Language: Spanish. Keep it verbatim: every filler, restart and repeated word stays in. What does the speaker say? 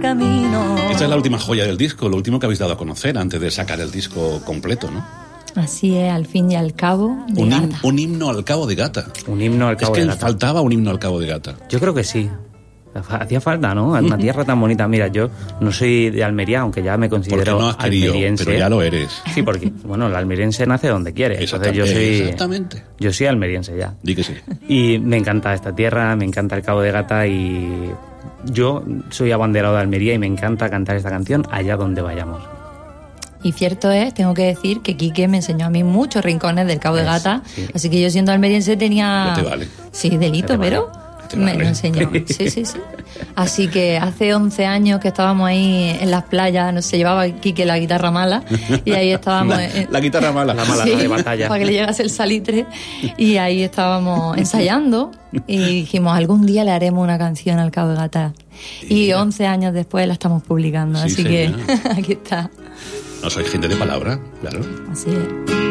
camino. Esta es la última joya del disco, lo último que habéis dado a conocer antes de sacar el disco completo, ¿no? Así es, al fin y al cabo de un, Gata. him, un himno al cabo de Gata. Un himno al cabo es que de Gata. faltaba un himno al cabo de Gata. Yo creo que sí. Hacía falta, ¿no? Una tierra tan bonita. Mira, yo no soy de Almería, aunque ya me considero porque no has querido, almeriense. pero ya lo eres. Sí, porque, bueno, el almeriense nace donde quiere. Entonces yo soy, exactamente. Yo soy almeriense ya. Di que sí. Y me encanta esta tierra, me encanta el Cabo de Gata y yo soy abanderado de Almería y me encanta cantar esta canción allá donde vayamos. Y cierto es, tengo que decir que Quique me enseñó a mí muchos rincones del Cabo de Gata, sí. Así que yo siendo almeriense tenía... Ya te vale. Sí, delito, vale. pero... Vale. Me lo enseñó, sí, sí, sí. Así que hace once años que estábamos ahí en las playas, nos se llevaba Quique la guitarra mala y ahí estábamos... La, en, la guitarra mala. La mala, sí, la de batalla. para que le llegase el salitre y ahí estábamos ensayando y dijimos, algún día le haremos una canción al Cabo de Gata. Y once años después la estamos publicando, Sí, así señor. que aquí está. No soy gente de palabra, claro. Así es.